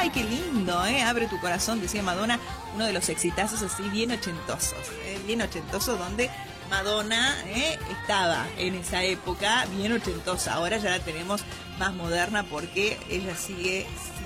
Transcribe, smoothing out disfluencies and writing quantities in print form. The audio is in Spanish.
Ay, qué lindo, ¿eh? Abre tu corazón, decía Madonna, uno de los exitazos así bien ochentosos, bien ochentosos, donde Madonna estaba en esa época bien ochentosa. Ahora ya la tenemos más moderna porque ella sigue